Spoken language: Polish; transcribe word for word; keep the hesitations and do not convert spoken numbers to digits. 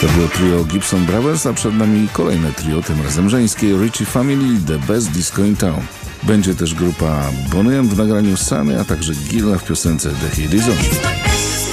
To było trio Gibson Brothers, a przed nami kolejne trio, tym razem żeńskie, Ritchie Family, The Best Disco in Town. Będzie też grupa Boney M w nagraniu Sunny, a także Gilla w piosence The Heat Is On.